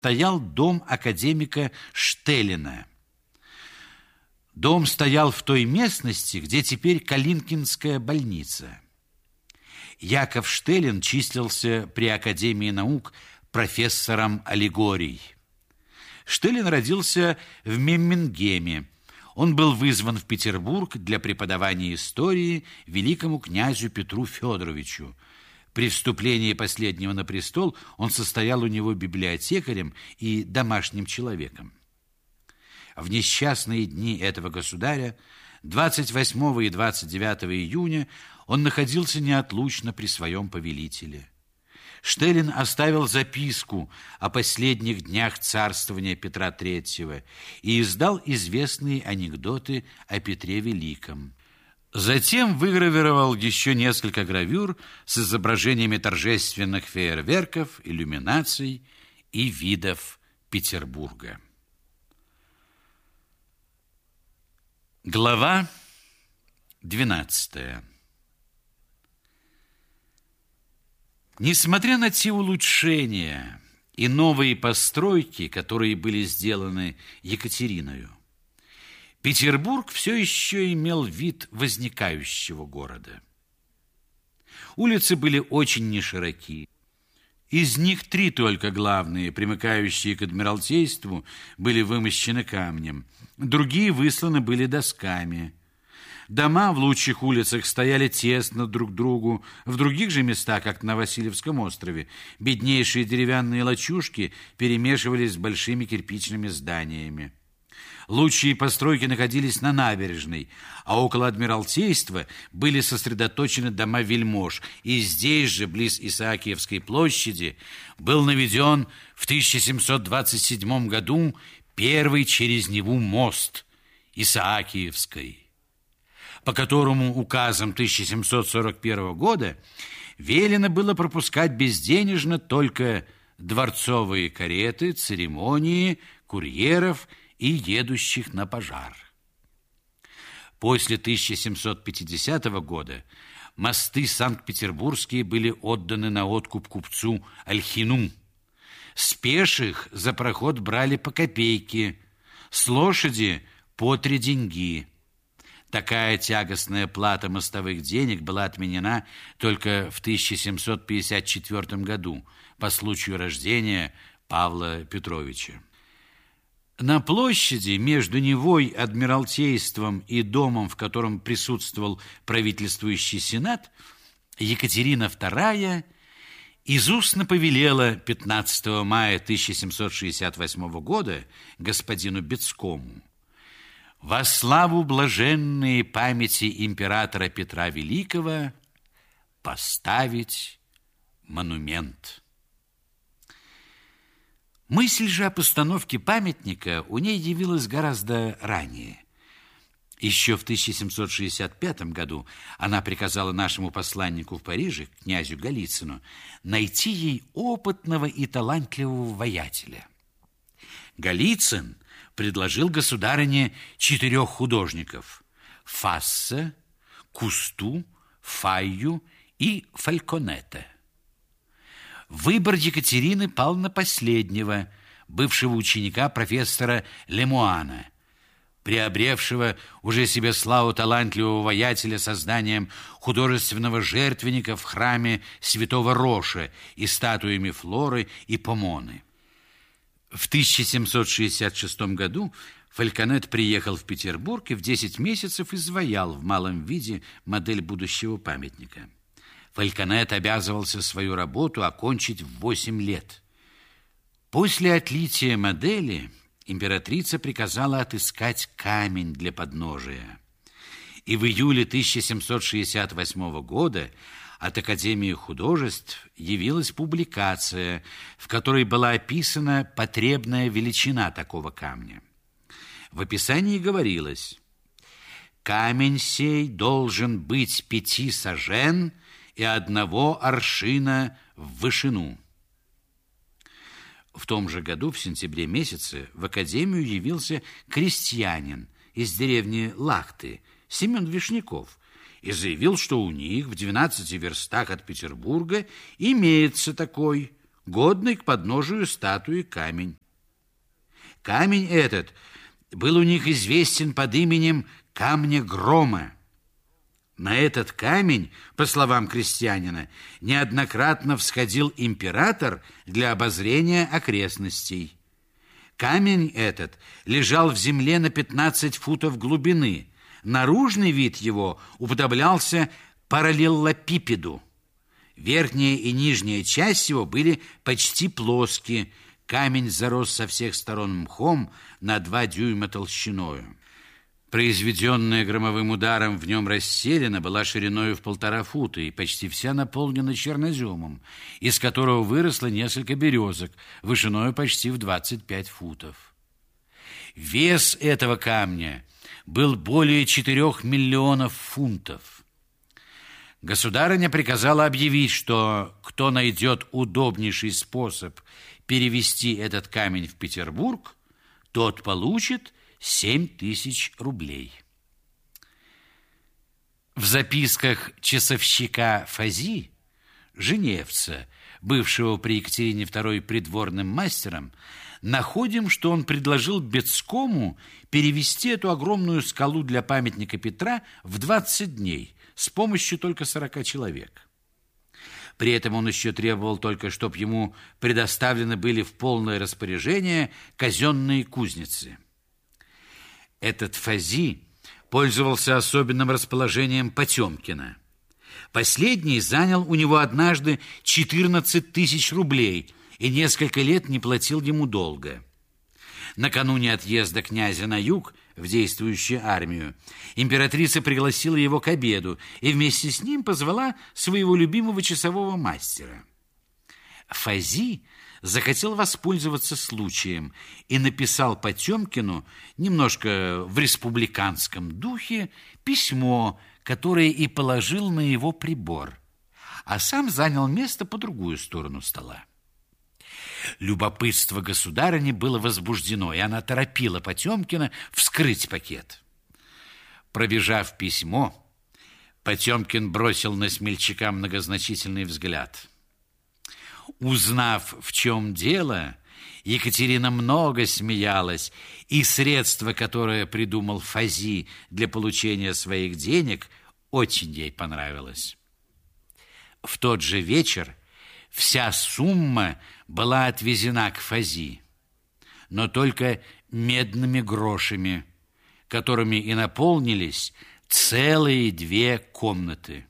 стоял дом академика Штеллина. Дом стоял в той местности, где теперь Калинкинская больница. Яков Штеллин числился при Академии наук профессором аллегорий. Штеллин родился в Меммингеме. Он был вызван в Петербург для преподавания истории великому князю Петру Федоровичу. При вступлении последнего на престол он состоял у него библиотекарем и домашним человеком. В несчастные дни этого государя, 28 и 29 июня, он находился неотлучно при своем повелителе. Штеллин оставил записку о последних днях царствования Петра III и издал известные анекдоты о Петре Великом. Затем выгравировал еще несколько гравюр с изображениями торжественных фейерверков, иллюминаций и видов Петербурга. Глава 12. Несмотря на те улучшения и новые постройки, которые были сделаны Екатериною, Петербург все еще имел вид возникающего города. Улицы были очень нешироки. Из них 3 только главные, примыкающие к Адмиралтейству, были вымощены камнем. Другие высланы были досками. Дома в лучших улицах стояли тесно друг к другу. В других же местах, как на Васильевском острове, беднейшие деревянные лачужки перемешивались с большими кирпичными зданиями. Лучшие постройки находились на набережной, а около Адмиралтейства были сосредоточены дома вельмож. И здесь же, близ Исаакиевской площади, был наведен в 1727 году первый через Неву мост Исаакиевской, по которому указом 1741 года велено было пропускать безденежно только дворцовые кареты, церемонии, курьеров и едущих на пожар. После 1750 года мосты Санкт-Петербургские были отданы на откуп купцу Ольхину. С пеших за проход брали по копейке, с лошади по 3 деньги. Такая тягостная плата мостовых денег была отменена только в 1754 году по случаю рождения Павла Петровича. На площади между Невой, Адмиралтейством и домом, в котором присутствовал правительствующий сенат, Екатерина II изустно повелела 15 мая 1768 года господину Бецкому: «Во славу блаженной памяти императора Петра Великого поставить монумент». Мысль же о постановке памятника у ней явилась гораздо ранее. Еще в 1765 году она приказала нашему посланнику в Париже, князю Голицыну, найти ей опытного и талантливого воятеля. Голицын предложил государыне 4 художников – Фасса, Кусту, Файю и Фальконета. Выбор Екатерины пал на последнего, бывшего ученика профессора Лемуана, приобревшего уже себе славу талантливого воятеля созданием художественного жертвенника в храме святого Роша и статуями Флоры и Помоны. В 1766 году Фальконет приехал в Петербург и в 10 месяцев изваял в малом виде модель будущего памятника. Фальконет обязывался свою работу окончить в 8 лет. После отлития модели императрица приказала отыскать камень для подножия. И в июле 1768 года от Академии художеств явилась публикация, в которой была описана потребная величина такого камня. В описании говорилось: «Камень сей должен быть 5 сажен и 1 аршина в вышину». В том же году, в сентябре месяце, в Академию явился крестьянин из деревни Лахты, Семен Вишняков, и заявил, что у них в 12 верстах от Петербурга имеется такой годный к подножию статуи камень. Камень этот был у них известен под именем камня грома. На этот камень, по словам крестьянина, неоднократно всходил император для обозрения окрестностей. Камень этот лежал в земле на 15 футов глубины. Наружный вид его уподоблялся параллелопипеду. Верхняя и нижняя часть его были почти плоские. Камень зарос со всех сторон мхом на 2 дюйма толщиною. Произведенная громовым ударом в нем расселена была шириною в 1,5 фута и почти вся наполнена черноземом, из которого выросло несколько березок, вышиною почти в 25 футов. Вес этого камня был более 4 миллионов фунтов. Государыня приказала объявить, что кто найдет удобнейший способ перевести этот камень в Петербург, тот получит 7000 рублей. В записках часовщика Фази, Женевца, бывшего при Екатерине II придворным мастером, находим, что он предложил Бецкому перевести эту огромную скалу для памятника Петра в 20 дней с помощью только 40 человек. При этом он еще требовал только, чтобы ему предоставлены были в полное распоряжение казенные кузницы. Этот Фази пользовался особенным расположением Потемкина. Последний занял у него однажды 14 000 рублей и несколько лет не платил ему долга. Накануне отъезда князя на юг в действующую армию императрица пригласила его к обеду и вместе с ним позвала своего любимого часового мастера. Фази захотел воспользоваться случаем и написал Потемкину немножко в республиканском духе письмо, которое и положил на его прибор, а сам занял место по другую сторону стола. Любопытство государыни было возбуждено, и она торопила Потемкина вскрыть пакет. Пробежав письмо, Потемкин бросил на смельчака многозначительный взгляд. Узнав, в чем дело, Екатерина много смеялась, и средство, которое придумал Фази для получения своих денег, очень ей понравилось. В тот же вечер вся сумма была отвезена к Фази, но только медными грошами, которыми и наполнились целые 2 комнаты.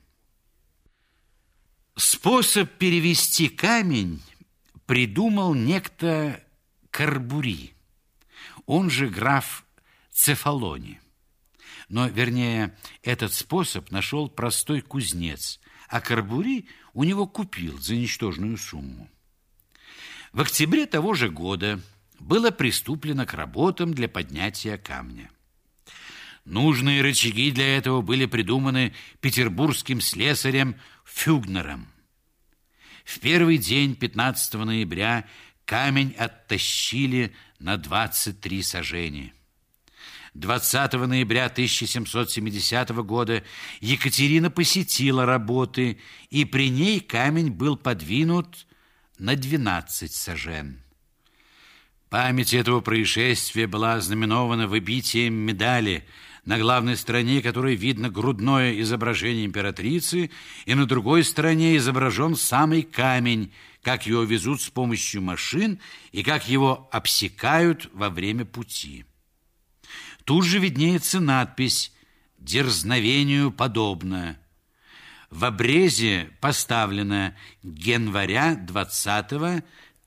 Способ перевести камень придумал некто Карбури, он же граф Цефалони. Но, вернее, этот способ нашел простой кузнец, а Карбури у него купил за ничтожную сумму. В октябре того же года было приступлено к работам для поднятия камня. Нужные рычаги для этого были придуманы петербургским слесарем Фюгнером. В первый день, 15 ноября, камень оттащили на 23 сажени. 20 ноября 1770 года Екатерина посетила работы, и при ней камень был подвинут на 12 сажен. Память этого происшествия была ознаменована выбитием медали, на главной стороне которой видно грудное изображение императрицы, и на другой стороне изображен самый камень, как его везут с помощью машин и как его обсекают во время пути. Тут же виднеется надпись «Дерзновению подобно». В обрезе поставлено января 20-го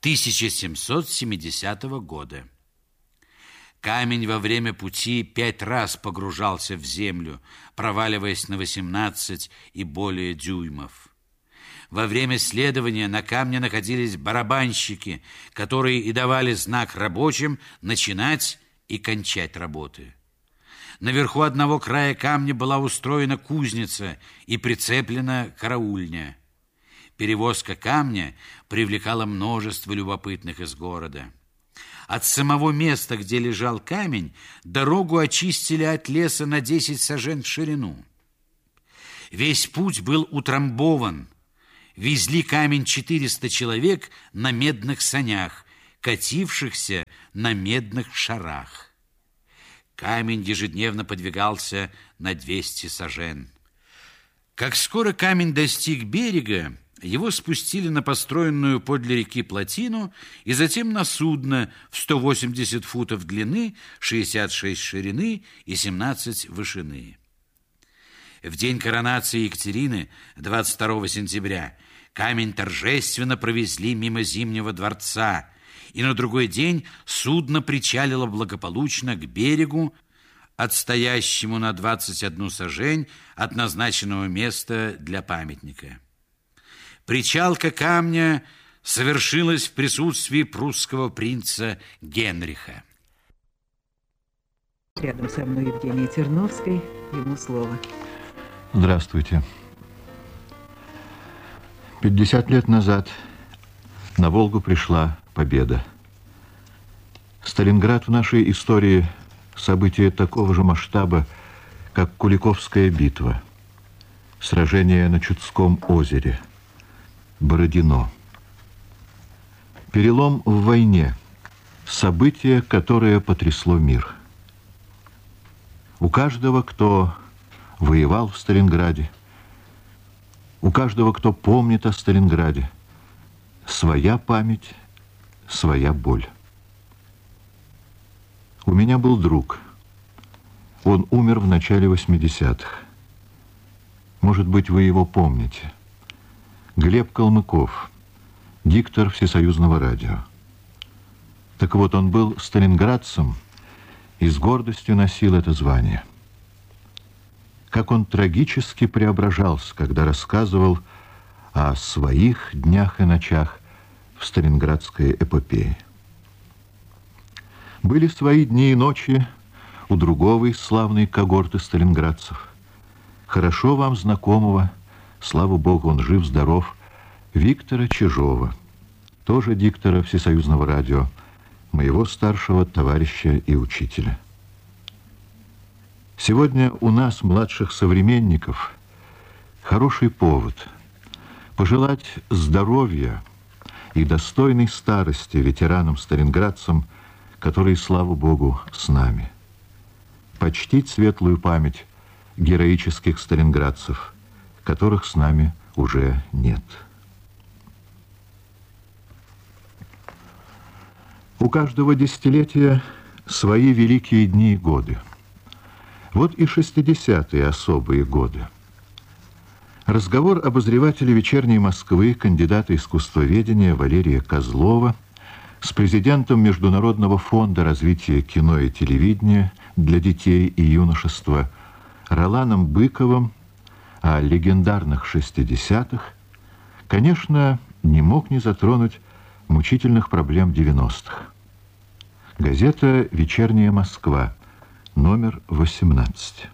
1770 года. Камень во время пути 5 раз погружался в землю, проваливаясь на 18 и более дюймов. Во время следования на камне находились барабанщики, которые и давали знак рабочим начинать и кончать работы. Наверху одного края камня была устроена кузница и прицеплена караульня. Перевозка камня привлекала множество любопытных из города. От самого места, где лежал камень, дорогу очистили от леса на 10 сажен в ширину. Весь путь был утрамбован. везли камень 400 человек на медных санях, катившихся на медных шарах. Камень ежедневно подвигался на 200 сажен. Как скоро камень достиг берега, его спустили на построенную подле реки плотину и затем на судно в 180 футов длины, 66 ширины и 17 вышины. В день коронации Екатерины, 22 сентября, камень торжественно провезли мимо Зимнего дворца, и на другой день судно причалило благополучно к берегу, отстоящему на 21 сажень от назначенного места для памятника. Причалка камня совершилась в присутствии прусского принца Генриха. Рядом со мной Евгения Терновской, ему слово. Здравствуйте. 50 лет назад на Волгу пришла победа. Сталинград в нашей истории событие такого же масштаба, как Куликовская битва, сражение на Чудском озере, Бородино. Перелом в войне, событие, которое потрясло мир. У каждого, кто воевал в Сталинграде, у каждого, кто помнит о Сталинграде, своя память, своя боль. У меня был друг. Он умер в начале 80-х. Может быть, вы его помните. Глеб Калмыков, диктор Всесоюзного радио. Так вот, он был сталинградцем и с гордостью носил это звание. Как он трагически преображался, когда рассказывал о своих днях и ночах в сталинградской эпопее. Были свои дни и ночи у другого из славной когорты сталинградцев, хорошо вам знакомого, слава богу, он жив-здоров, Виктора Чижова, тоже диктора Всесоюзного радио, моего старшего товарища и учителя. Сегодня у нас, младших современников, хороший повод пожелать здоровья и достойной старости ветеранам-сталинградцам, которые, слава Богу, с нами. Почтить светлую память героических сталинградцев, которых с нами уже нет. У каждого десятилетия свои великие дни и годы. Вот и 60-е особые годы. Разговор обозревателя «Вечерней Москвы», кандидата искусствоведения Валерия Козлова с президентом Международного фонда развития кино и телевидения для детей и юношества Роланом Быковым о легендарных 60-х, конечно, не мог не затронуть мучительных проблем 90-х. Газета «Вечерняя Москва», номер 18.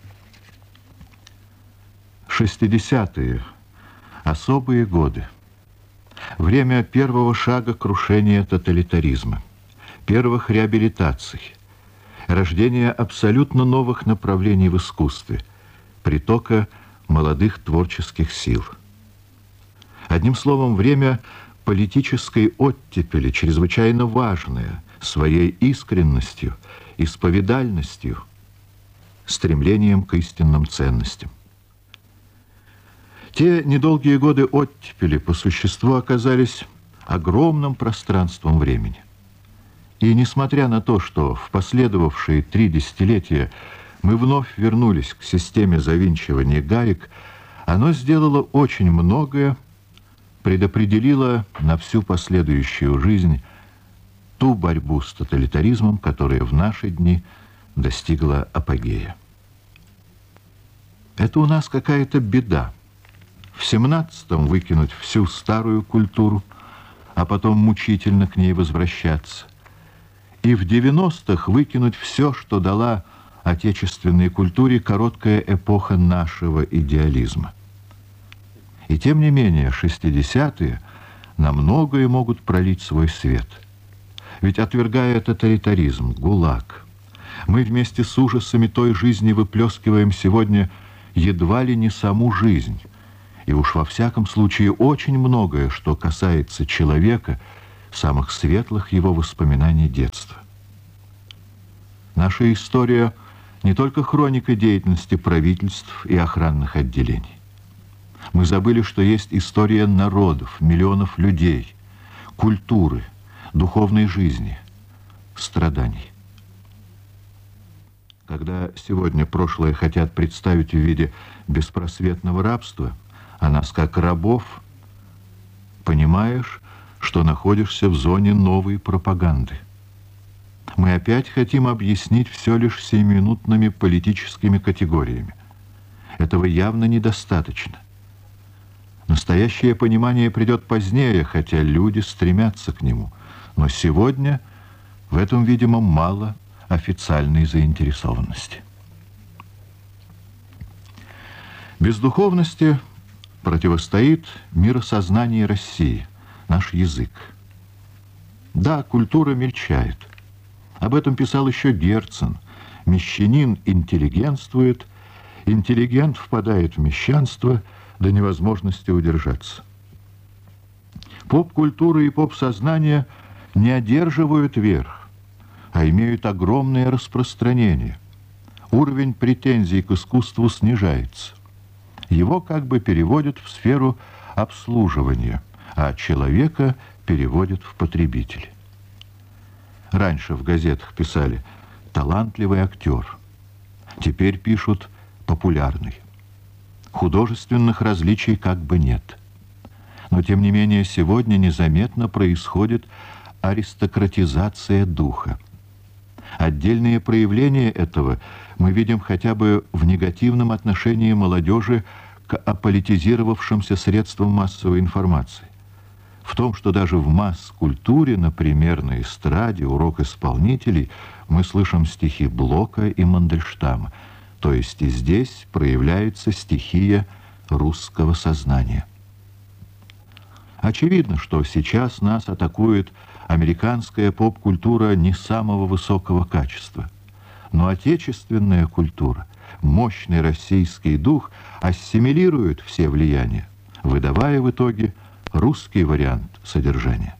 60-е. Особые годы. Время первого шага крушения тоталитаризма, первых реабилитаций, рождения абсолютно новых направлений в искусстве, притока молодых творческих сил. Одним словом, время политической оттепели, чрезвычайно важное своей искренностью, исповедальностью, стремлением к истинным ценностям. Те недолгие годы оттепели по существу оказались огромным пространством времени. И несмотря на то, что в последовавшие 3 десятилетия мы вновь вернулись к системе завинчивания гаек, оно сделало очень многое, предопределило на всю последующую жизнь ту борьбу с тоталитаризмом, которая в наши дни достигла апогея. Это у нас какая-то беда. В 17-м выкинуть всю старую культуру, а потом мучительно к ней возвращаться. И в 90-х выкинуть все, что дала отечественной культуре короткая эпоха нашего идеализма. И тем не менее 60-е на многое могут пролить свой свет. Ведь, отвергая тоталитаризм, ГУЛАГ, мы вместе с ужасами той жизни выплескиваем сегодня едва ли не саму жизнь и уж во всяком случае очень многое, что касается человека, самых светлых его воспоминаний детства. Наша история не только хроника деятельности правительств и охранных отделений. Мы забыли, что есть история народов, миллионов людей, культуры, духовной жизни, страданий. Когда сегодня прошлое хотят представить в виде беспросветного рабства, а нас как рабов, понимаешь, что находишься в зоне новой пропаганды. Мы опять хотим объяснить все лишь сиюминутными политическими категориями. Этого явно недостаточно. Настоящее понимание придет позднее, хотя люди стремятся к нему. Но сегодня в этом, видимо, мало официальной заинтересованности. Бездуховности противостоит миросознание России, наш язык. Да, культура мельчает. Об этом писал еще Герцен. Мещанин интеллигентствует, интеллигент впадает в мещанство до невозможности удержаться. Поп-культура и поп-сознание не одерживают верх, а имеют огромное распространение. Уровень претензий к искусству снижается. Его как бы переводят в сферу обслуживания, а человека переводят в потребителя. Раньше в газетах писали «талантливый актер», теперь пишут «популярный». Художественных различий как бы нет. Но, тем не менее, сегодня незаметно происходит аристократизация духа. Отдельные проявления этого мы видим хотя бы в негативном отношении молодежи к аполитизировавшимся средствам массовой информации. В том, что даже в масс-культуре, например, на эстраде, урок исполнителей, мы слышим стихи Блока и Мандельштама. То есть и здесь проявляется стихия русского сознания. Очевидно, что сейчас нас атакует американская поп-культура не самого высокого качества. Но отечественная культура, мощный российский дух ассимилирует все влияния, выдавая в итоге русский вариант содержания.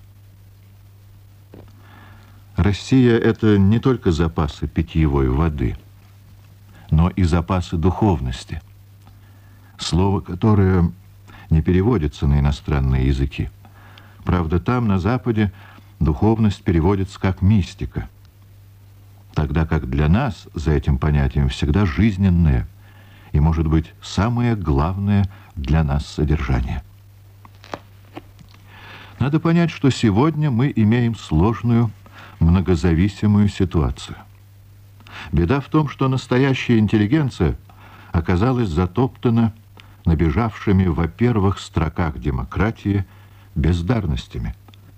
Россия — это не только запасы питьевой воды, но и запасы духовности. Слово, которое не переводится на иностранные языки. Правда, там, на Западе, духовность переводится как мистика, тогда как для нас за этим понятием всегда жизненное и, может быть, самое главное для нас содержание. Надо понять, что сегодня мы имеем сложную, многозависимую ситуацию. Беда в том, что настоящая интеллигенция оказалась затоптана набежавшими во первых строках демократии бездарностями.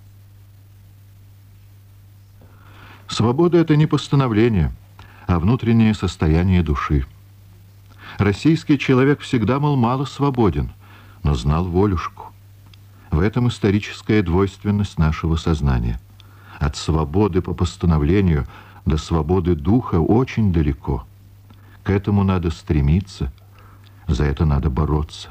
Свобода — это не постановление, а внутреннее состояние души. Российский человек всегда, мол, мало свободен, но знал волюшку. В этом историческая двойственность нашего сознания. От свободы по постановлению до свободы духа очень далеко. К этому надо стремиться, за это надо бороться.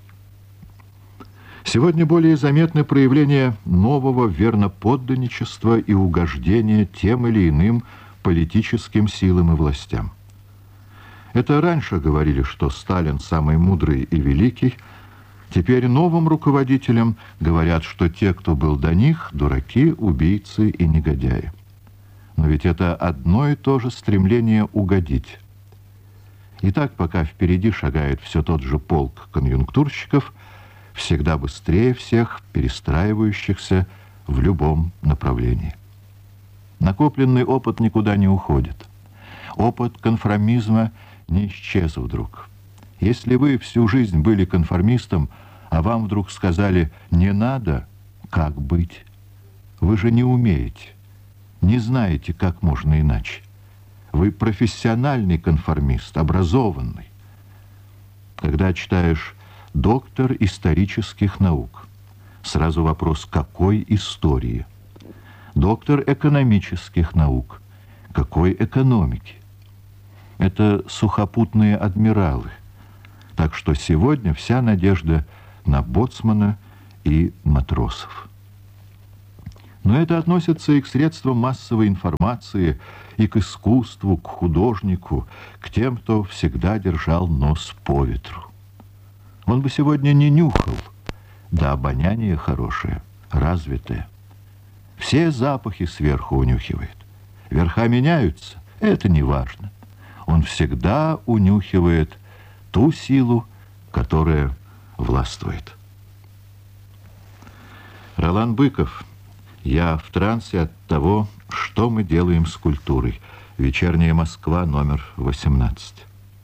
Сегодня более заметны проявления нового верноподданничества и угождения тем или иным политическим силам и властям. Это раньше говорили, что Сталин самый мудрый и великий. Теперь новым руководителям говорят, что те, кто был до них, дураки, убийцы и негодяи. Но ведь это одно и то же стремление угодить. И так, пока впереди шагает все тот же полк конъюнктурщиков, всегда быстрее всех перестраивающихся в любом направлении. Накопленный опыт никуда не уходит. Опыт конформизма не исчез вдруг. Если вы всю жизнь были конформистом, а вам вдруг сказали «не надо», как быть? Вы же не умеете, не знаете, как можно иначе. Вы профессиональный конформист, образованный. Когда читаешь «доктор исторических наук», сразу вопрос «какой истории?» Доктор экономических наук, какой экономики? Это сухопутные адмиралы. Так что сегодня вся надежда на боцмана и матросов. Но это относится и к средствам массовой информации, и к искусству, к художнику, к тем, кто всегда держал нос по ветру. Он бы сегодня не нюхал, да обоняние хорошее, развитое. Все запахи сверху унюхивает. Верха меняются, это не важно. Он всегда унюхивает ту силу, которая властвует. Ролан Быков. Я в трансе от того, что мы делаем с культурой. Вечерняя Москва, номер 18.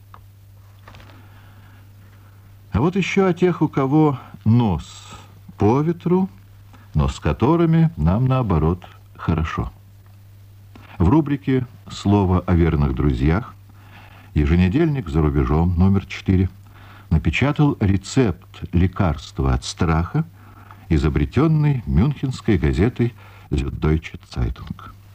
А вот еще о тех, у кого нос по ветру, но с которыми нам, наоборот, хорошо. В рубрике «Слово о верных друзьях» еженедельник «За рубежом» номер 4 напечатал рецепт лекарства от страха, изобретенный мюнхенской газетой «Süddeutsche Zeitung».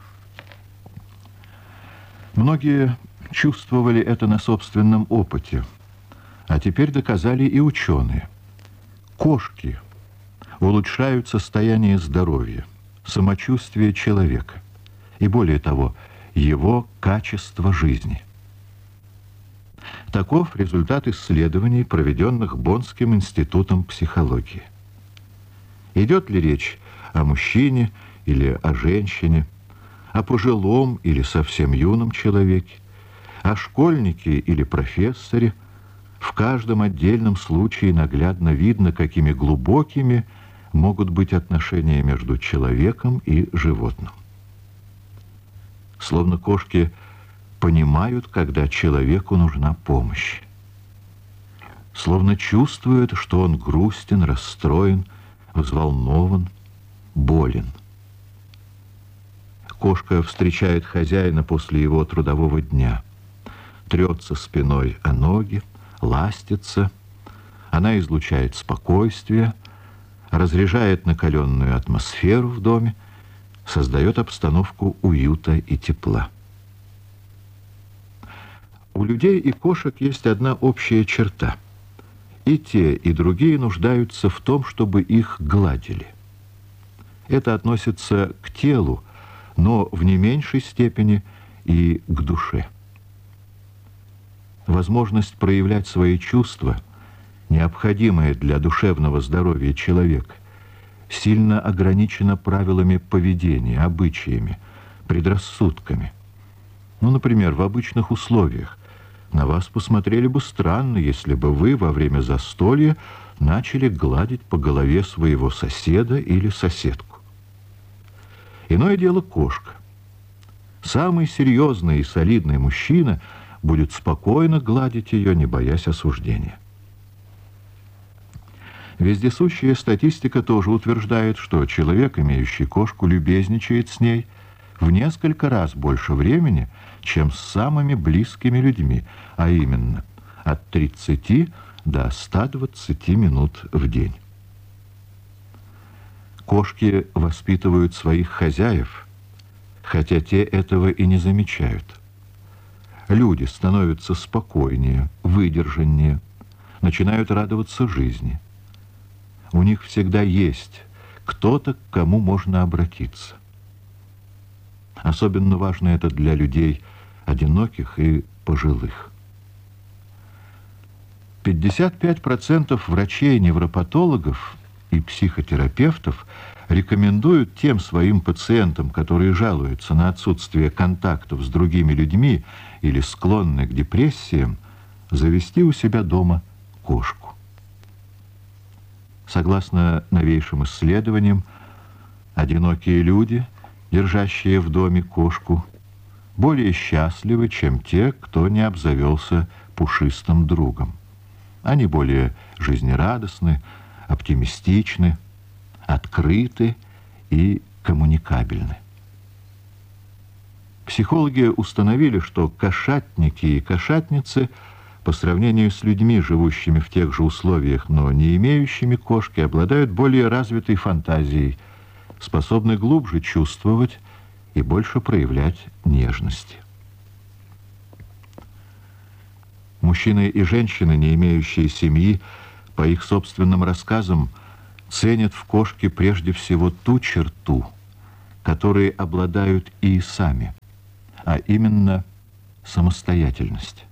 Многие чувствовали это на собственном опыте, а теперь доказали и ученые. Кошки улучшают состояние здоровья, самочувствие человека и, более того, его качество жизни. Таков результат исследований, проведенных Боннским институтом психологии. Идет ли речь о мужчине или о женщине, о пожилом или совсем юном человеке, о школьнике или профессоре, в каждом отдельном случае наглядно видно, какими глубокими могут быть отношения между человеком и животным. Словно кошки понимают, когда человеку нужна помощь. Словно чувствуют, что он грустен, расстроен, взволнован, болен. Кошка встречает хозяина после его трудового дня, трется спиной о ноги, ластится. Она излучает спокойствие, разряжает накаленную атмосферу в доме, создает обстановку уюта и тепла. У людей и кошек есть одна общая черта. И те, и другие нуждаются в том, чтобы их гладили. Это относится к телу, но в не меньшей степени и к душе. Возможность проявлять свои чувства, необходимая для душевного здоровья человека, сильно ограничена правилами поведения, обычаями, предрассудками. Например, в обычных условиях на вас посмотрели бы странно, если бы вы во время застолья начали гладить по голове своего соседа или соседку. Иное дело кошка. Самый серьезный и солидный мужчина будет спокойно гладить ее, не боясь осуждения. Вездесущая статистика тоже утверждает, что человек, имеющий кошку, любезничает с ней в несколько раз больше времени, чем с самыми близкими людьми, а именно от 30 до 120 минут в день. Кошки воспитывают своих хозяев, хотя те этого и не замечают. Люди становятся спокойнее, выдержаннее, начинают радоваться жизни. У них всегда есть кто-то, к кому можно обратиться. Особенно важно это для людей одиноких и пожилых. 55% врачей-невропатологов и психотерапевтов рекомендуют тем своим пациентам, которые жалуются на отсутствие контактов с другими людьми или склонны к депрессиям, завести у себя дома кошку. Согласно новейшим исследованиям, одинокие люди, держащие в доме кошку, более счастливы, чем те, кто не обзавелся пушистым другом. Они более жизнерадостны, оптимистичны, открыты и коммуникабельны. Психологи установили, что кошатники и кошатницы по сравнению с людьми, живущими в тех же условиях, но не имеющими кошки, обладают более развитой фантазией, способны глубже чувствовать и больше проявлять нежности. Мужчины и женщины, не имеющие семьи, по их собственным рассказам, ценят в кошке прежде всего ту черту, которой обладают и сами, а именно самостоятельность.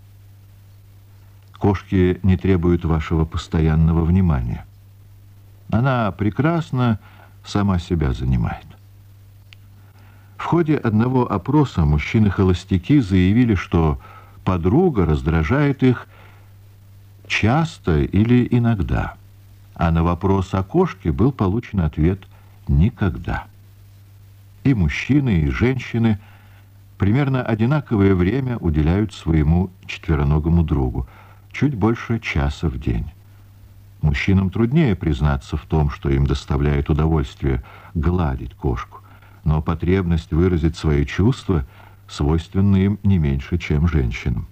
Кошки не требуют вашего постоянного внимания. Она прекрасно сама себя занимает. В ходе одного опроса мужчины-холостяки заявили, что подруга раздражает их часто или иногда, а на вопрос о кошке был получен ответ «никогда». И мужчины, и женщины примерно одинаковое время уделяют своему четвероногому другу, чуть больше часа в день. Мужчинам труднее признаться в том, что им доставляет удовольствие гладить кошку, но потребность выразить свои чувства свойственна им не меньше, чем женщинам.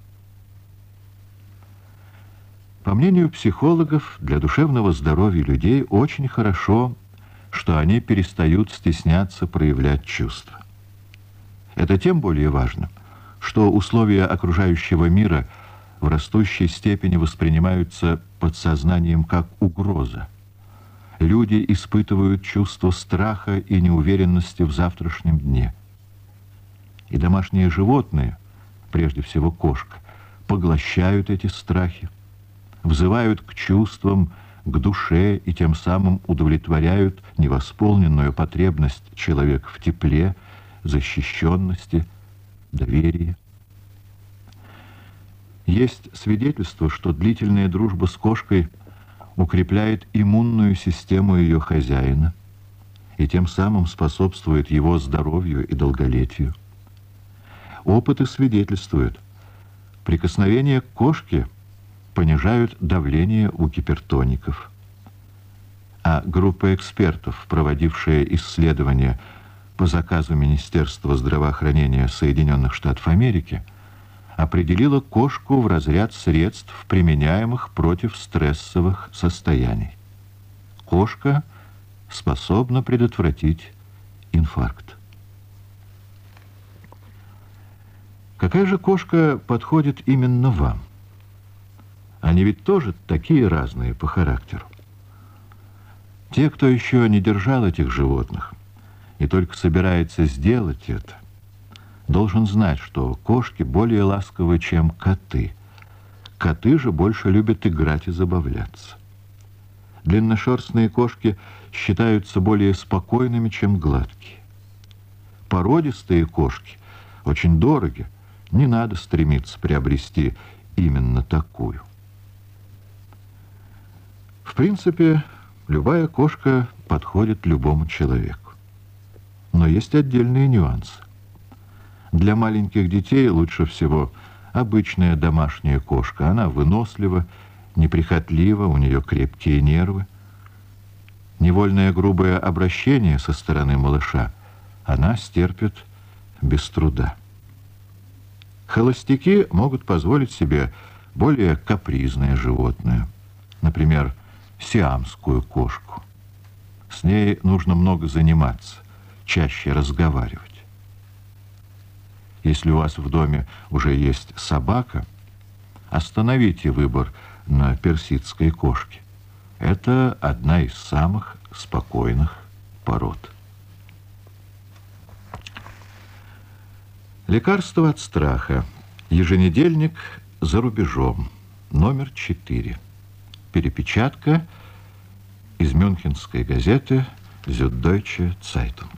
По мнению психологов, для душевного здоровья людей очень хорошо, что они перестают стесняться проявлять чувства. Это тем более важно, что условия окружающего мира в растущей степени воспринимаются подсознанием как угроза. Люди испытывают чувство страха и неуверенности в завтрашнем дне. И домашние животные, прежде всего кошка, поглощают эти страхи, взывают к чувствам, к душе и тем самым удовлетворяют невосполненную потребность человека в тепле, защищенности, доверии. Есть свидетельство, что длительная дружба с кошкой укрепляет иммунную систему ее хозяина и тем самым способствует его здоровью и долголетию. Опыты свидетельствуют, прикосновение к кошке понижают давление у гипертоников. А группа экспертов, проводившая исследования по заказу Министерства здравоохранения Соединенных Штатов Америки, определила кошку в разряд средств, применяемых против стрессовых состояний. Кошка способна предотвратить инфаркт. Какая же кошка подходит именно вам? Они ведь тоже такие разные по характеру. Те, кто еще не держал этих животных и только собирается сделать это, должен знать, что кошки более ласковы, чем коты. Коты же больше любят играть и забавляться. Длинношерстные кошки считаются более спокойными, чем гладкие. Породистые кошки очень дороги, не надо стремиться приобрести именно такую. В принципе, любая кошка подходит любому человеку. Но есть отдельные нюансы. Для маленьких детей лучше всего обычная домашняя кошка. Она вынослива, неприхотлива, у нее крепкие нервы. Невольное грубое обращение со стороны малыша она стерпит без труда. Холостяки могут позволить себе более капризное животное, например, сиамскую кошку. С ней нужно много заниматься, чаще разговаривать. Если у вас в доме уже есть собака, остановите выбор на персидской кошке. Это одна из самых спокойных пород. Лекарство от страха. Еженедельник за рубежом. Номер 4. Перепечатка из мюнхенской газеты «Süddeutsche Zeitung».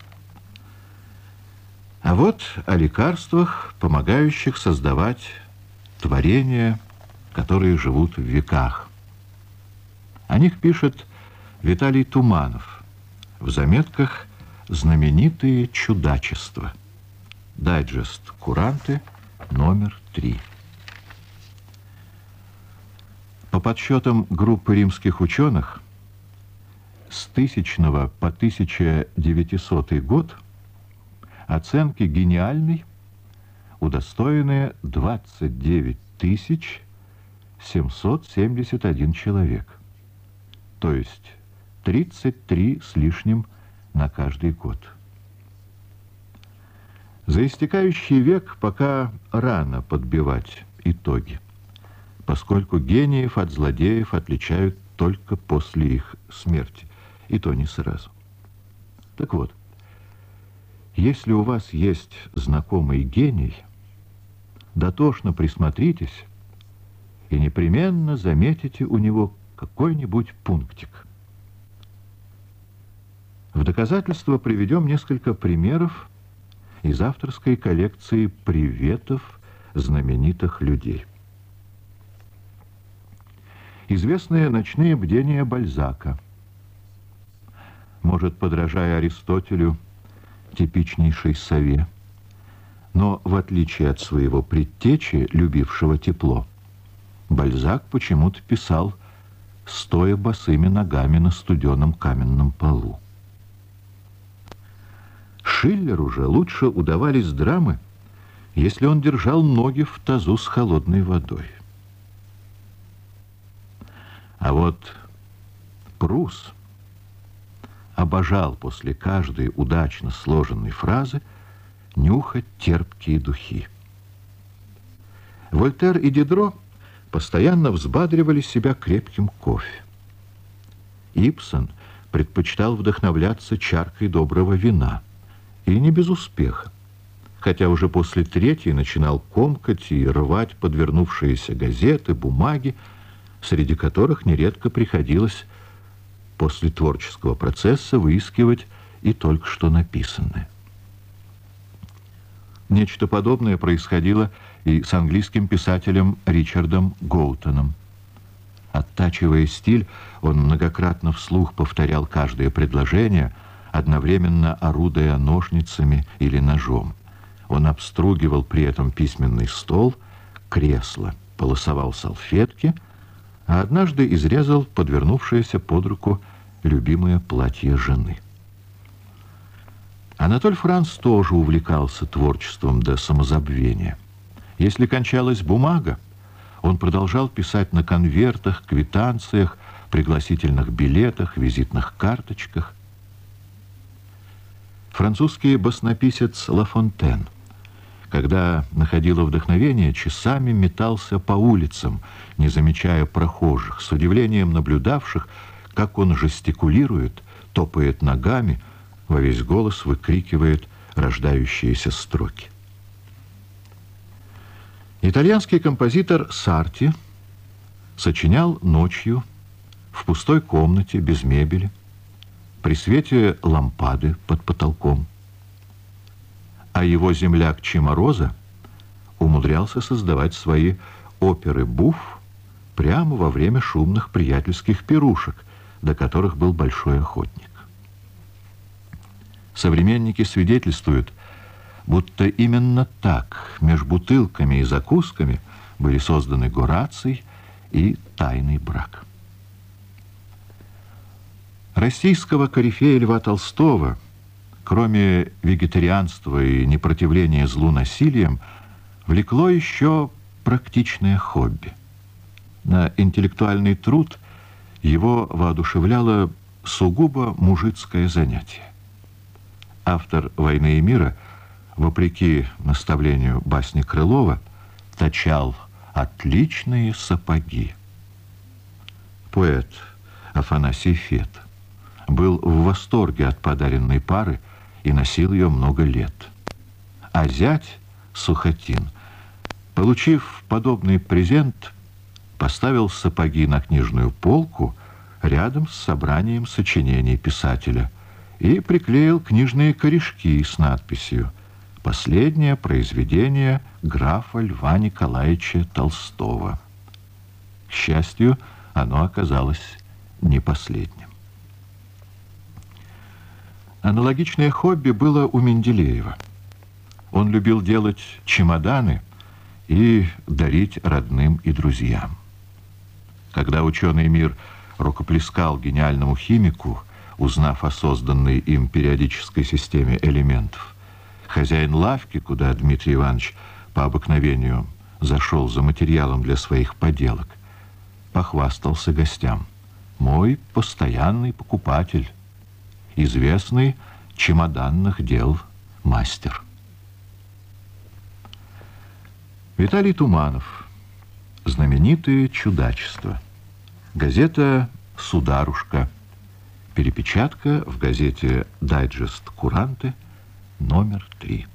А вот о лекарствах, помогающих создавать творения, которые живут в веках. О них пишет Виталий Туманов в заметках «Знаменитые чудачества». Дайджест «Куранты», номер 3. По подсчетам группы римских ученых, с 1000 по 1900 год оценки «гениальный» удостоены 29 771 человек, то есть 33 с лишним на каждый год. За истекающий век пока рано подбивать итоги. поскольку гениев от злодеев отличают только после их смерти, и то не сразу. Так вот, если у вас есть знакомый гений, дотошно присмотритесь и непременно заметите у него какой-нибудь пунктик. В доказательство приведем несколько примеров из авторской коллекции приветов знаменитых людей. Известные ночные бдения Бальзака. Может, подражая Аристотелю, типичнейшей сове, но, в отличие от своего предтечи, любившего тепло, Бальзак почему-то писал, стоя босыми ногами на студеном каменном полу. Шиллеру же лучше удавались драмы, если он держал ноги в тазу с холодной водой. А вот Прус обожал после каждой удачно сложенной фразы нюхать терпкие духи. Вольтер и Дидро постоянно взбадривали себя крепким кофе. Ибсен предпочитал вдохновляться чаркой доброго вина, и не без успеха, хотя уже после третьей начинал комкать и рвать подвернувшиеся газеты, бумаги, среди которых нередко приходилось после творческого процесса выискивать и только что написанное. Нечто подобное происходило и с английским писателем Ричардом Гоутоном. Оттачивая стиль, он многократно вслух повторял каждое предложение, одновременно орудуя ножницами или ножом. Он обстругивал при этом письменный стол, кресло, полосовал салфетки, а однажды изрезал подвернувшееся под руку любимое платье жены. Анатоль Франц тоже увлекался творчеством до самозабвения. Если кончалась бумага, он продолжал писать на конвертах, квитанциях, пригласительных билетах, визитных карточках. Французский баснописец Ла Фонтен, когда находило вдохновение, часами метался по улицам, не замечая прохожих, с удивлением наблюдавших, как он жестикулирует, топает ногами, во весь голос выкрикивает рождающиеся строки. Итальянский композитор Сарти сочинял ночью, в пустой комнате, без мебели, при свете лампады под потолком. А его земляк Чимороза умудрялся создавать свои оперы буф прямо во время шумных приятельских пирушек, до которых был большой охотник. Современники свидетельствуют, будто именно так, между бутылками и закусками, были созданы Гораций и тайный брак. Российского корифея Льва Толстого, кроме вегетарианства и непротивления злу насилием, влекло еще практичное хобби. На интеллектуальный труд его воодушевляло сугубо мужицкое занятие. Автор «Войны и мира», вопреки наставлению басни Крылова, точал отличные сапоги. Поэт Афанасий Фет был в восторге от подаренной пары и носил ее много лет. А зять Сухотин, получив подобный презент, поставил сапоги на книжную полку рядом с собранием сочинений писателя и приклеил книжные корешки с надписью «Последнее произведение графа Льва Николаевича Толстого». К счастью, оно оказалось не последним. Аналогичное хобби было у Менделеева. Он любил делать чемоданы и дарить родным и друзьям. Когда ученый мир рукоплескал гениальному химику, узнав о созданной им периодической системе элементов, хозяин лавки, куда Дмитрий Иванович по обыкновению зашел за материалом для своих поделок, похвастался гостям: «Мой постоянный покупатель, известный чемоданных дел мастер». Виталий Туманов, знаменитый знаменитые чудачества. Газета «Сударушка». Перепечатка в газете «Дайджест Куранты», номер 3.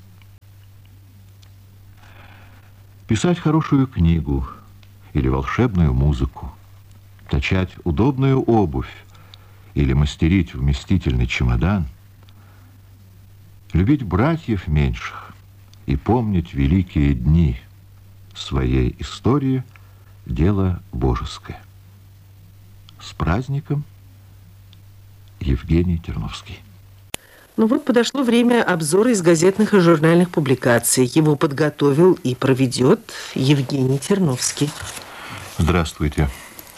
Писать хорошую книгу или волшебную музыку, точать удобную обувь или мастерить вместительный чемодан, любить братьев меньших и помнить великие дни своей истории — дело божеское. С праздником! Евгений Терновский. Ну вот подошло время обзора из газетных и журнальных публикаций. Его подготовил и проведет Евгений Терновский. Здравствуйте.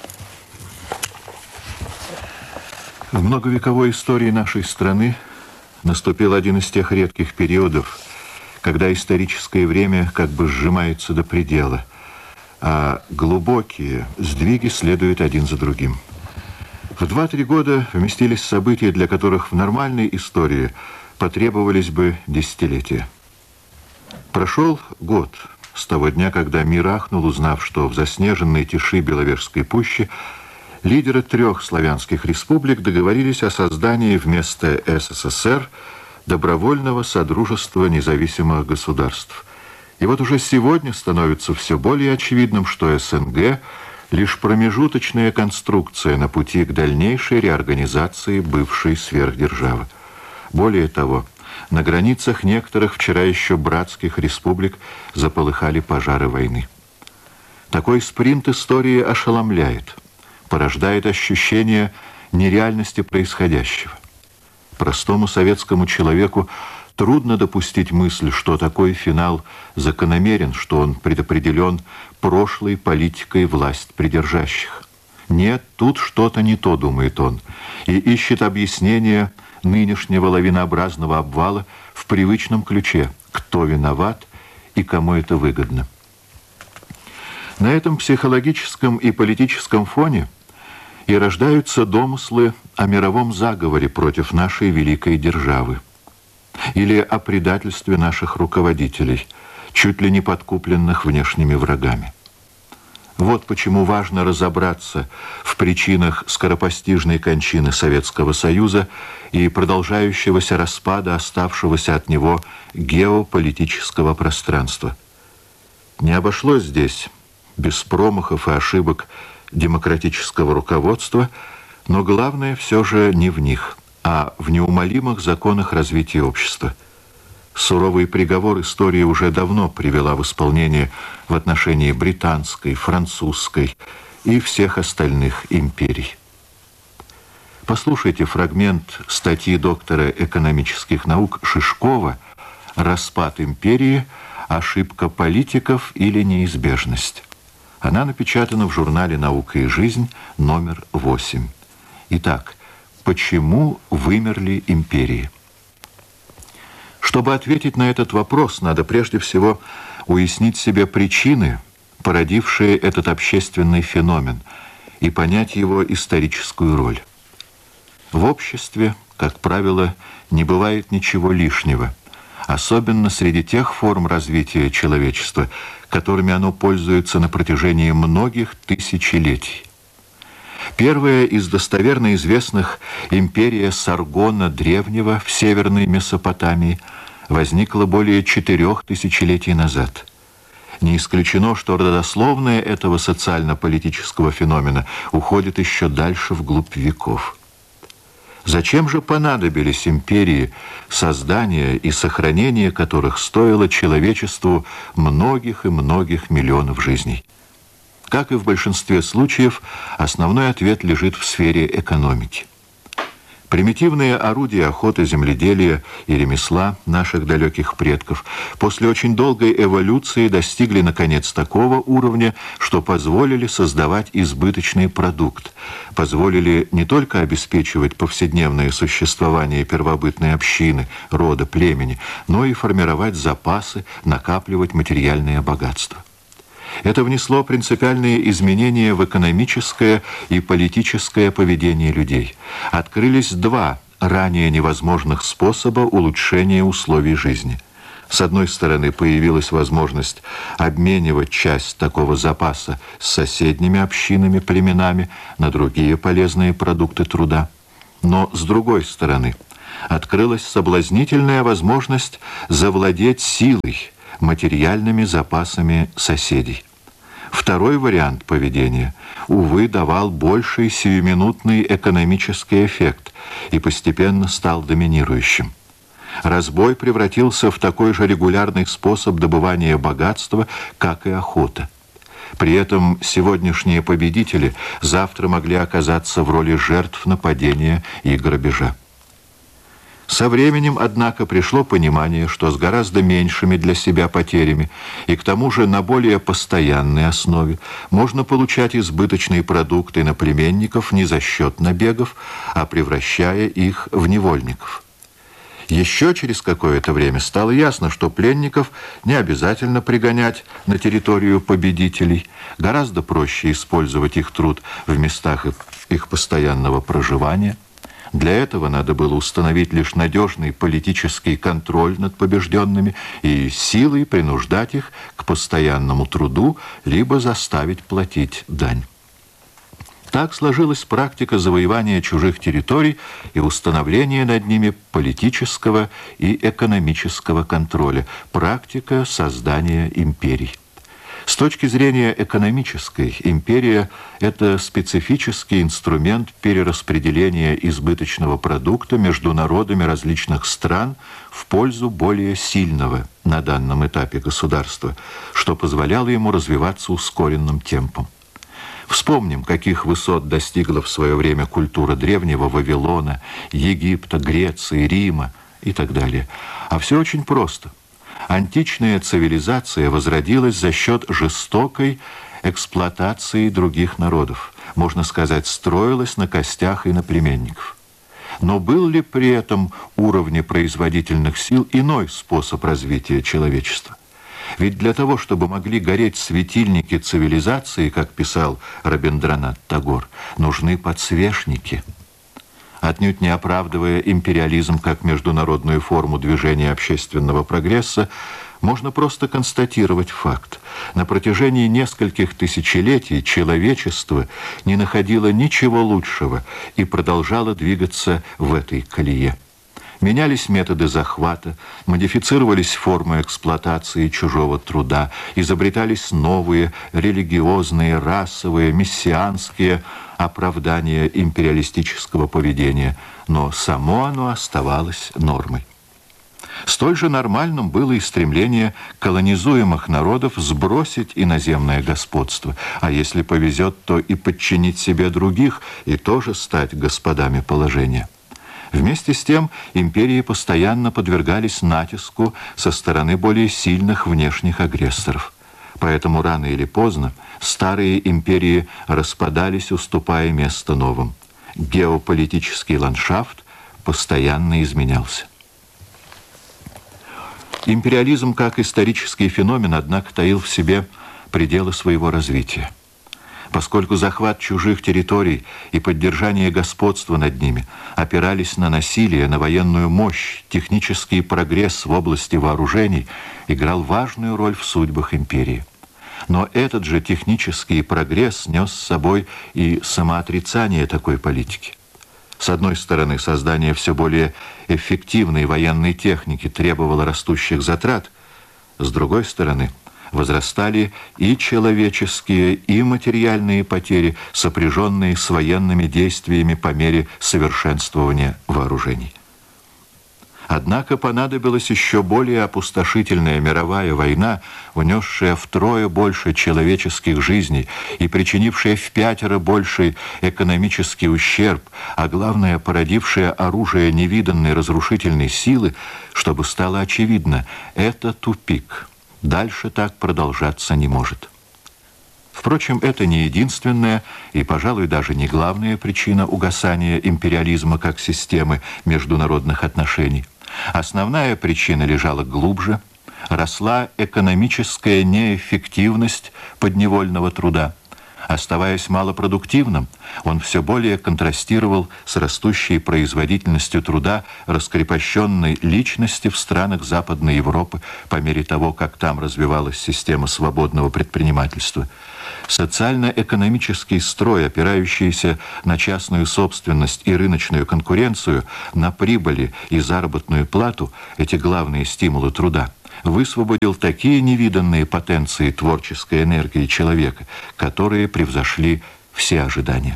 В многовековой истории нашей страны наступил один из тех редких периодов, когда историческое время как бы сжимается до предела, а глубокие сдвиги следуют один за другим. В 2-3 года вместились события, для которых в нормальной истории потребовались бы десятилетия. Прошел год с того дня, когда мир ахнул, узнав, что в заснеженной тиши Беловежской пущи лидеры 3 славянских республик договорились о создании вместо СССР добровольного содружества независимых государств. И вот уже сегодня становится все более очевидным, что СНГ – лишь промежуточная конструкция на пути к дальнейшей реорганизации бывшей сверхдержавы. Более того, на границах некоторых вчера еще братских республик заполыхали пожары войны. Такой спринт истории ошеломляет, порождает ощущение нереальности происходящего. Простому советскому человеку трудно допустить мысль, что такой финал закономерен, что он предопределен прошлой политикой власть придержащих. Нет, тут что-то не то, думает он, и ищет объяснение нынешнего лавинообразного обвала в привычном ключе: кто виноват и кому это выгодно. На этом психологическом и политическом фоне и рождаются домыслы о мировом заговоре против нашей великой державы или о предательстве наших руководителей, чуть ли не подкупленных внешними врагами. Вот почему важно разобраться в причинах скоропостижной кончины Советского Союза и продолжающегося распада оставшегося от него геополитического пространства. Не обошлось здесь без промахов и ошибок демократического руководства, но главное все же не в них, а в неумолимых законах развития общества. Суровый приговор истории уже давно привела в исполнение в отношении британской, французской и всех остальных империй. Послушайте фрагмент статьи доктора экономических наук Шишкова «Распад империи. Ошибка политиков или неизбежность». Она напечатана в журнале «Наука и жизнь», номер 8. Итак, почему вымерли империи? Чтобы ответить на этот вопрос, надо прежде всего уяснить себе причины, породившие этот общественный феномен, и понять его историческую роль. В обществе, как правило, не бывает ничего лишнего, особенно среди тех форм развития человечества, которыми оно пользуется на протяжении многих тысячелетий. Первая из достоверно известных, империя Саргона Древнего в Северной Месопотамии, возникла более 4 тысячелетий назад. Не исключено, что родословная этого социально-политического феномена уходит еще дальше вглубь веков. Зачем же понадобились империи, создание и сохранение которых стоило человечеству многих и многих миллионов жизней? Как и в большинстве случаев, основной ответ лежит в сфере экономики. Примитивные орудия охоты, земледелия и ремесла наших далеких предков после очень долгой эволюции достигли, наконец, такого уровня, что позволили создавать избыточный продукт, позволили не только обеспечивать повседневное существование первобытной общины, рода, племени, но и формировать запасы, накапливать материальное богатство. Это внесло принципиальные изменения в экономическое и политическое поведение людей. Открылись 2 ранее невозможных способа улучшения условий жизни. С одной стороны, появилась возможность обменивать часть такого запаса с соседними общинами, племенами на другие полезные продукты труда. Но с другой стороны, открылась соблазнительная возможность завладеть силой, материальными запасами соседей. Второй вариант поведения, увы, давал больший сиюминутный экономический эффект и постепенно стал доминирующим. Разбой превратился в такой же регулярный способ добывания богатства, как и охота. При этом сегодняшние победители завтра могли оказаться в роли жертв нападения и грабежа. Со временем, однако, пришло понимание, что с гораздо меньшими для себя потерями и к тому же на более постоянной основе можно получать избыточные продукты на племенников не за счет набегов, а превращая их в невольников. Еще через какое-то время стало ясно, что пленников не обязательно пригонять на территорию победителей. Гораздо проще использовать их труд в местах их постоянного проживания. Для этого надо было установить лишь надежный политический контроль над побежденными и силой принуждать их к постоянному труду, либо заставить платить дань. Так сложилась практика завоевания чужих территорий и установления над ними политического и экономического контроля, практика создания империй. С точки зрения экономической, империя – это специфический инструмент перераспределения избыточного продукта между народами различных стран в пользу более сильного на данном этапе государства, что позволяло ему развиваться ускоренным темпом. Вспомним, каких высот достигла в свое время культура древнего Вавилона, Египта, Греции, Рима и так далее. А все очень просто. Античная цивилизация возродилась за счет жестокой эксплуатации других народов. Можно сказать, строилась на костях иноплеменников. Но был ли при этом уровне производительных сил иной способ развития человечества? Ведь для того, чтобы могли гореть светильники цивилизации, как писал Рабиндранат Тагор, нужны подсвечники. Отнюдь не оправдывая империализм как международную форму движения общественного прогресса, можно просто констатировать факт. На протяжении нескольких тысячелетий человечество не находило ничего лучшего и продолжало двигаться в этой колее. Менялись методы захвата, модифицировались формы эксплуатации чужого труда, изобретались новые религиозные, расовые, мессианские оправдания империалистического поведения, но само оно оставалось нормой. Столь же нормальным было и стремление колонизуемых народов сбросить иноземное господство, а если повезет, то и подчинить себе других и тоже стать господами положения. Вместе с тем империи постоянно подвергались натиску со стороны более сильных внешних агрессоров. Поэтому рано или поздно старые империи распадались, уступая место новым. Геополитический ландшафт постоянно изменялся. Империализм как исторический феномен, однако, таил в себе пределы своего развития. Поскольку захват чужих территорий и поддержание господства над ними опирались на насилие, на военную мощь, технический прогресс в области вооружений играл важную роль в судьбах империи. Но этот же технический прогресс нес с собой и самоотрицание такой политики. С одной стороны, создание все более эффективной военной техники требовало растущих затрат, с другой стороны, возрастали и человеческие, и материальные потери, сопряженные с военными действиями по мере совершенствования вооружений. Однако понадобилась еще более опустошительная мировая война, внесшая втрое больше человеческих жизней и причинившая впятеро больший экономический ущерб, а главное, породившая оружие невиданной разрушительной силы, чтобы стало очевидно – это тупик. Дальше так продолжаться не может. Впрочем, это не единственная и, пожалуй, даже не главная причина угасания империализма как системы международных отношений. Основная причина лежала глубже, росла экономическая неэффективность подневольного труда, Оставаясь малопродуктивным, он все более контрастировал с растущей производительностью труда раскрепощенной личности в странах Западной Европы по мере того, как там развивалась система свободного предпринимательства. Социально-экономический строй, опирающийся на частную собственность и рыночную конкуренцию, на прибыли и заработную плату, эти главные стимулы труда, высвободил такие невиданные потенции творческой энергии человека, которые превзошли все ожидания.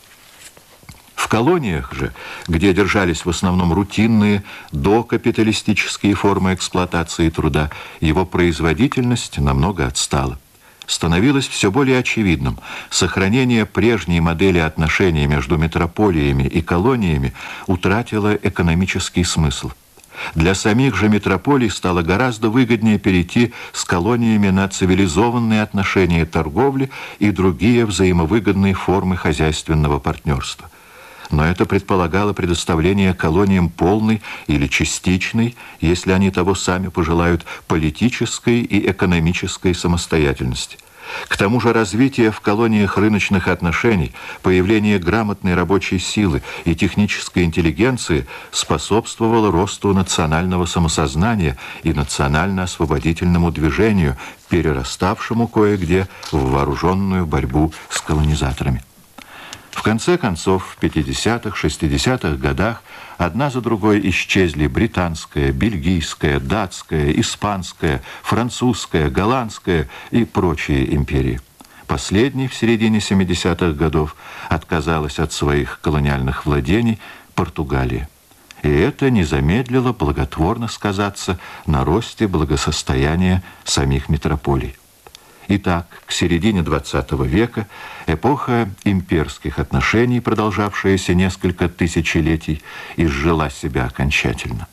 В колониях же, где держались в основном рутинные докапиталистические формы эксплуатации труда, его производительность намного отстала. Становилось все более очевидным: сохранение прежней модели отношений между метрополиями и колониями утратило экономический смысл. Для самих же метрополий стало гораздо выгоднее перейти с колониями на цивилизованные отношения торговли и другие взаимовыгодные формы хозяйственного партнерства. Но это предполагало предоставление колониям полной или частичной, если они того сами пожелают, политической и экономической самостоятельности. К тому же развитие в колониях рыночных отношений, появление грамотной рабочей силы и технической интеллигенции способствовало росту национального самосознания и национально-освободительному движению, перераставшему кое-где в вооруженную борьбу с колонизаторами. В конце концов, в 50-х, 60-х годах одна за другой исчезли британская, бельгийская, датская, испанская, французская, голландская и прочие империи. Последней в середине 70-х годов отказалась от своих колониальных владений Португалия. И это не замедлило благотворно сказаться на росте благосостояния самих метрополий. Итак, к середине XX века эпоха имперских отношений, продолжавшаяся несколько тысячелетий, изжила себя окончательно.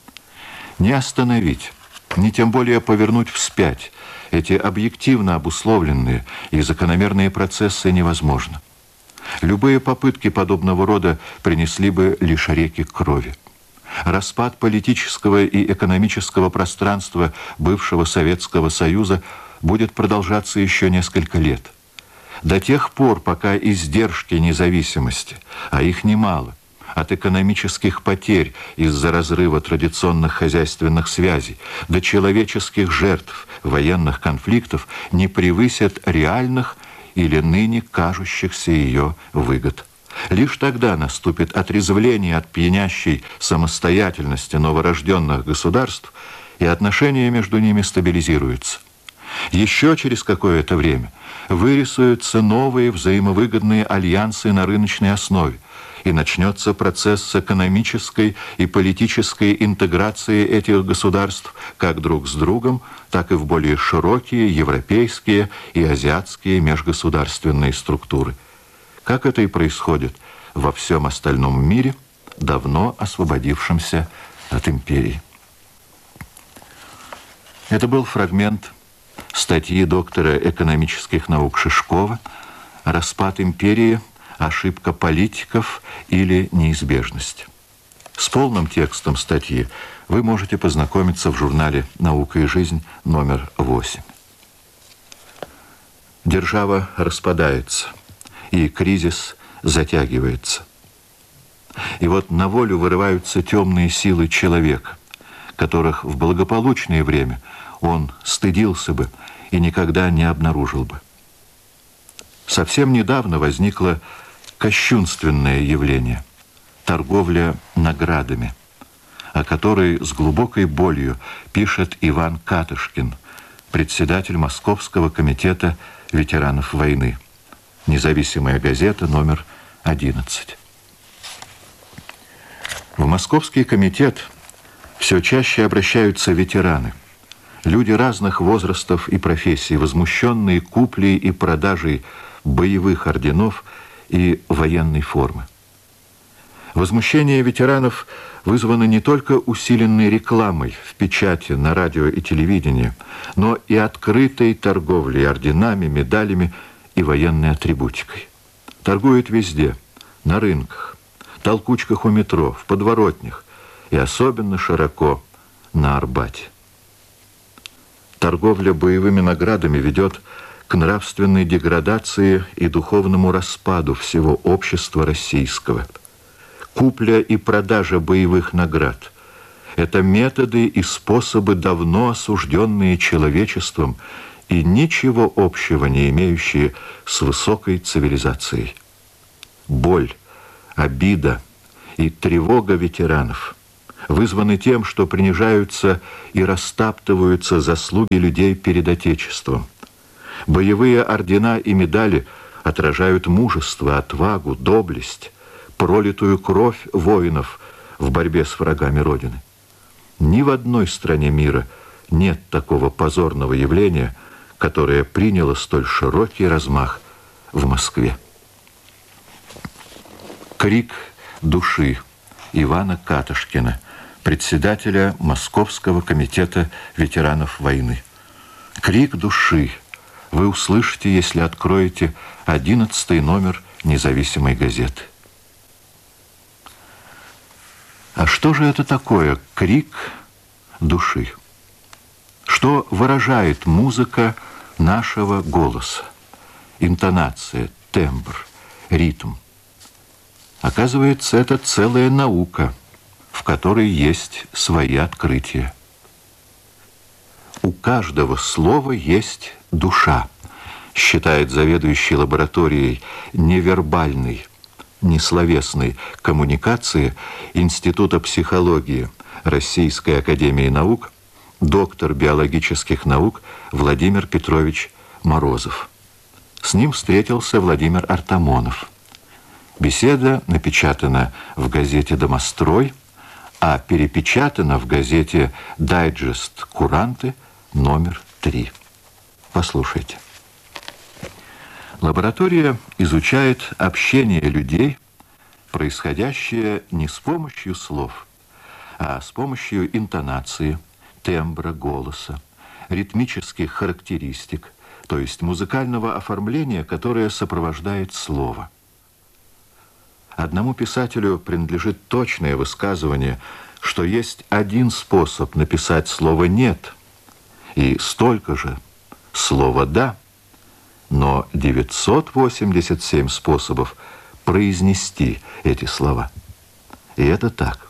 Не остановить, ни тем более повернуть вспять эти объективно обусловленные и закономерные процессы невозможно. Любые попытки подобного рода принесли бы лишь реки крови. Распад политического и экономического пространства бывшего Советского Союза будет продолжаться еще несколько лет. До тех пор, пока издержки независимости, а их немало, от экономических потерь из-за разрыва традиционных хозяйственных связей до человеческих жертв военных конфликтов, не превысят реальных или ныне кажущихся ее выгод. Лишь тогда наступит отрезвление от пьянящей самостоятельности новорожденных государств, и отношения между ними стабилизируются. Еще через какое-то время вырисуются новые взаимовыгодные альянсы на рыночной основе, и начнется процесс экономической и политической интеграции этих государств как друг с другом, так и в более широкие европейские и азиатские межгосударственные структуры. Как это и происходит во всем остальном мире, давно освободившемся от империи. Это был фрагмент статьи доктора экономических наук Шишкова «Распад империи. Ошибка политиков или неизбежность». С полным текстом статьи вы можете познакомиться в журнале «Наука и жизнь» номер 8. Держава распадается, и кризис затягивается. И вот на волю вырываются темные силы человека, которых в благополучное время он стыдился бы и никогда не обнаружил бы. Совсем недавно возникло кощунственное явление – торговля наградами, о которой с глубокой болью пишет Иван Катышкин, председатель Московского комитета ветеранов войны. Независимая газета, номер 11. В Московский комитет все чаще обращаются ветераны, люди разных возрастов и профессий, возмущенные куплей и продажей боевых орденов и военной формы. Возмущение ветеранов вызвано не только усиленной рекламой в печати, на радио и телевидении, но и открытой торговлей орденами, медалями и военной атрибутикой. Торгуют везде, на рынках, толкучках у метро, в подворотнях и особенно широко на Арбате. Торговля боевыми наградами ведет к нравственной деградации и духовному распаду всего общества российского. Купля и продажа боевых наград – это методы и способы, давно осужденные человечеством и ничего общего не имеющие с высокой цивилизацией. Боль, обида и тревога ветеранов вызваны тем, что принижаются и растаптываются заслуги людей перед Отечеством. Боевые ордена и медали отражают мужество, отвагу, доблесть, пролитую кровь воинов в борьбе с врагами Родины. Ни в одной стране мира нет такого позорного явления, которое приняло столь широкий размах в Москве. Крик души Ивана Катышкина, председателя Московского комитета ветеранов войны. Крик души вы услышите, если откроете 11-й номер «Независимой газеты». А что же это такое крик души? Что выражает музыка нашего голоса? Интонация, тембр, ритм. Оказывается, это целая наука, в которой есть свои открытия. У каждого слова есть душа, считает заведующий лабораторией невербальной, несловесной коммуникации Института психологии Российской академии наук доктор биологических наук Владимир Петрович Морозов. С ним встретился Владимир Артамонов. Беседа напечатана в газете «Домострой», а перепечатана в газете «Дайджест Куранты» номер 3. Послушайте. Лаборатория изучает общение людей, происходящее не с помощью слов, а с помощью интонации, тембра, голоса, ритмических характеристик, то есть музыкального оформления, которое сопровождает слово. Одному писателю принадлежит точное высказывание, что есть один способ написать слово «нет» и столько же слова «да», но 987 способов произнести эти слова. И это так.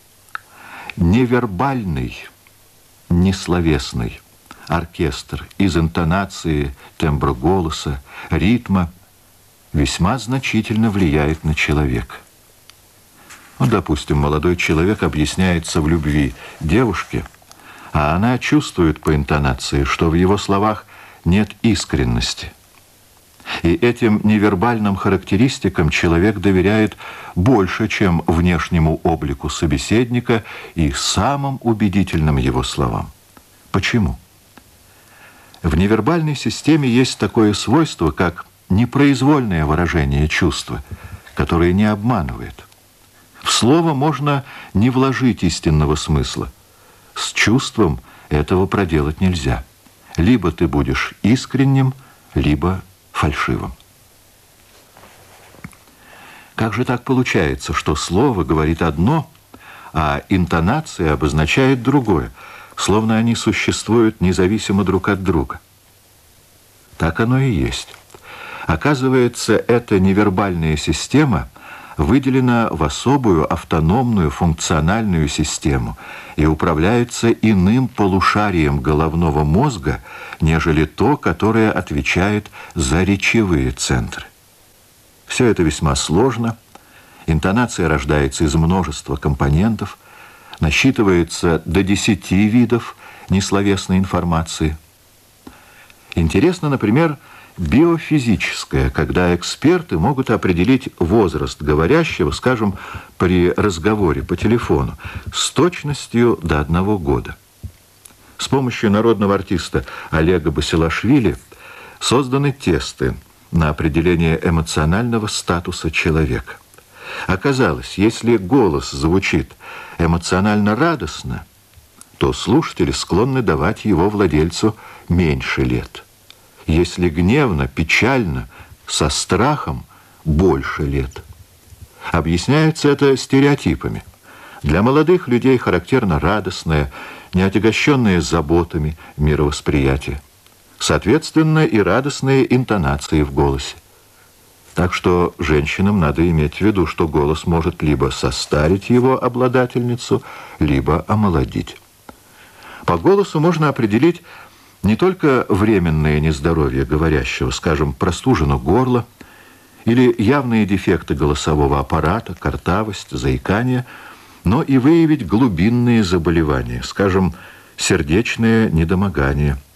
Невербальный, несловесный оркестр из интонации, тембра голоса, ритма весьма значительно влияет на человека. Ну, допустим, молодой человек объясняется в любви девушке, а она чувствует по интонации, что в его словах нет искренности. И этим невербальным характеристикам человек доверяет больше, чем внешнему облику собеседника и самым убедительным его словам. Почему? В невербальной системе есть такое свойство, как непроизвольное выражение чувства, которое не обманывает. В слово можно не вложить истинного смысла. С чувством этого проделать нельзя. Либо ты будешь искренним, либо фальшивым. Как же так получается, что слово говорит одно, а интонация обозначает другое, словно они существуют независимо друг от друга? Так оно и есть. Оказывается, эта невербальная система выделена в особую автономную функциональную систему и управляется иным полушарием головного мозга, нежели то, которое отвечает за речевые центры. Все это весьма сложно. Интонация рождается из множества компонентов, насчитывается до 10 видов несловесной информации. Интересно, например, биофизическое, когда эксперты могут определить возраст говорящего, скажем, при разговоре по телефону, с точностью до 1 года. С помощью народного артиста Олега Басилашвили созданы тесты на определение эмоционального статуса человека. Оказалось, если голос звучит эмоционально радостно, то слушатели склонны давать его владельцу меньше лет. Если гневно, печально, со страхом, больше лет. Объясняется это стереотипами. Для молодых людей характерно радостное, неотягощенное заботами мировосприятие. соответственно, и радостные интонации в голосе. Так что женщинам надо иметь в виду, что голос может либо состарить его обладательницу, либо омолодить. По голосу можно определить не только временное нездоровье говорящего, скажем, простужено горло, или явные дефекты голосового аппарата, картавость, заикание, но и выявить глубинные заболевания, скажем, сердечное недомогание,